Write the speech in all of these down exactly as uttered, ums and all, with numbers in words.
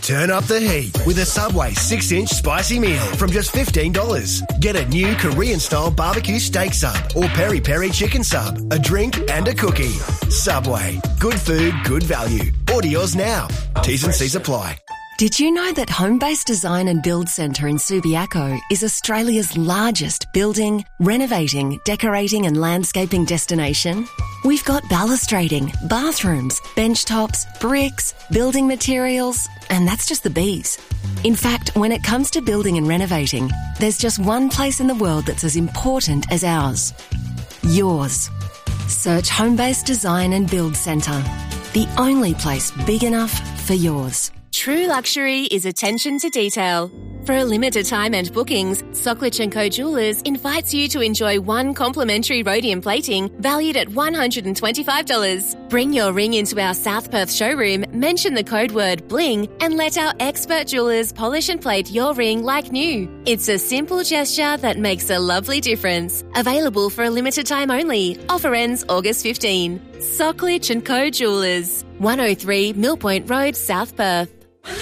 Turn up the heat with a Subway six inch spicy meal from just fifteen dollars. Get a new Korean-style barbecue steak sub or peri-peri chicken sub, a drink and a cookie. Subway. Good food, good value. Order yours now. T's and C's apply. Did you know that Homebase Design and Build Centre in Subiaco is Australia's largest building, renovating, decorating and landscaping destination? We've got balustrading, bathrooms, bench tops, bricks, building materials, and that's just the bees. In fact, when it comes to building and renovating, there's just one place in the world that's as important as ours. Yours. Search Homebase Design and Build Centre. The only place big enough for yours. True luxury is attention to detail. For a limited time and bookings, Socklich and Co Jewellers invites you to enjoy one complimentary rhodium plating valued at one hundred twenty-five dollars. Bring your ring into our South Perth showroom, mention the code word BLING, and let our expert jewellers polish and plate your ring like new. It's a simple gesture that makes a lovely difference. Available for a limited time only. Offer ends August fifteenth. Socklich and Co Jewellers, one oh three Mill Point Road, South Perth.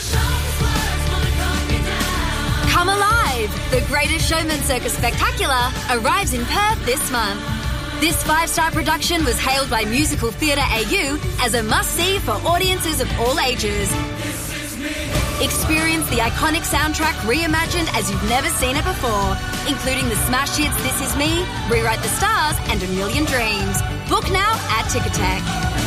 Come alive! The Greatest Showman Circus Spectacular arrives in Perth this month. This five-star production was hailed by Musical Theatre A U as a must-see for audiences of all ages. Experience the iconic soundtrack reimagined as you've never seen it before, including the smash hits This Is Me, Rewrite the Stars and A Million Dreams. Book now at Ticketek.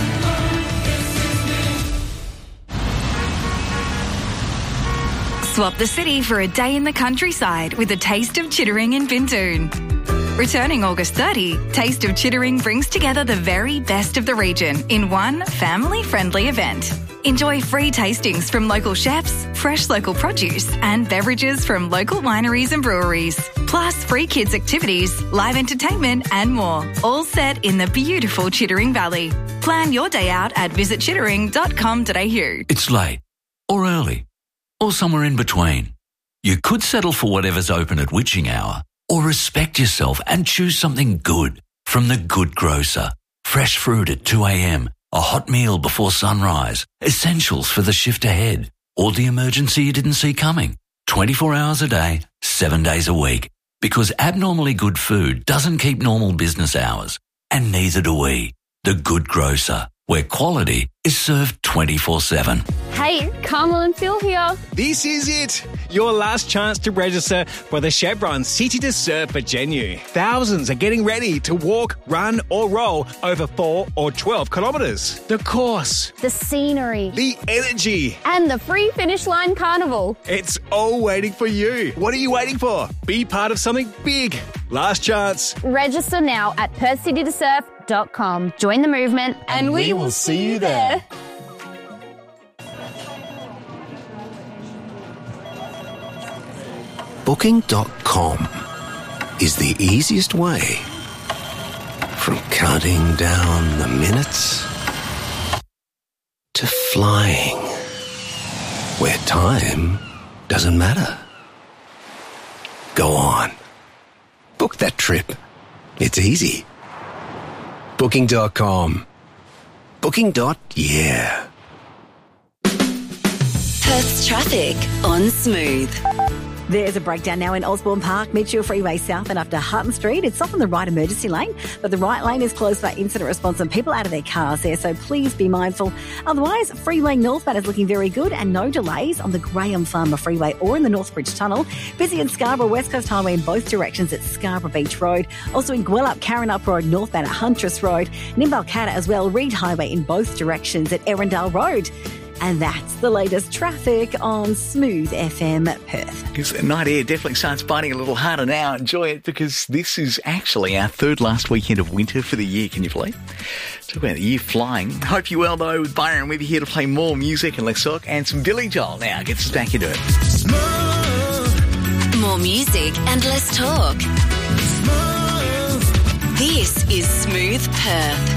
Swap the city for a day in the countryside with a taste of Chittering in Bindoon. Returning August thirtieth, Taste of Chittering brings together the very best of the region in one family-friendly event. Enjoy free tastings from local chefs, fresh local produce and beverages from local wineries and breweries. Plus free kids activities, live entertainment and more. All set in the beautiful Chittering Valley. Plan your day out at visit chittering dot com dot a u. It's late or early, or somewhere in between. You could settle for whatever's open at witching hour, or respect yourself and choose something good from The Good Grocer. Fresh fruit at two a.m, a hot meal before sunrise, essentials for the shift ahead, or the emergency you didn't see coming. twenty-four hours a day, seven days a week. Because abnormally good food doesn't keep normal business hours, and neither do we. The Good Grocer, where quality is served twenty-four seven. Hey, Carmel and Phil here. This is it. Your last chance to register for the Chevron City to Surf at Genu. Thousands are getting ready to walk, run or roll over four or twelve kilometres. The course, the scenery, the energy, and the free finish line carnival. It's all waiting for you. What are you waiting for? Be part of something big. Last chance. Register now at perth city to surf dot com. Join the movement and, and we, we will see you there. Booking dot com is the easiest way from counting down the minutes to flying where time doesn't matter. Go on. Book that trip. It's easy. Booking dot com. Booking. Yeah. Perth's traffic on Smooth. There's a breakdown now in Osborne Park, Mitchell Freeway South and up to Hutton Street. It's off on the right emergency lane, but the right lane is closed for incident response and people out of their cars there, so please be mindful. Otherwise, Freeway Northbound is looking very good and no delays on the Graham Farmer Freeway or in the Northbridge Tunnel. Busy in Scarborough West Coast Highway in both directions at Scarborough Beach Road. Also in Gwelup, Karrinyup Road, northbound at Huntress Road. Nimbalcata as well, Reed Highway in both directions at Erindale Road. And that's the latest traffic on Smooth F M Perth. Because night air definitely starts biting a little harder now. Enjoy it because this is actually our third last weekend of winter for the year. Can you believe? Talk about the year flying. Hope you're well though with Byron. We'll be here to play more music and less talk and some Billy Joel now. Gets us back into it. Smooth. More music and less talk. Smooth. This is Smooth Perth.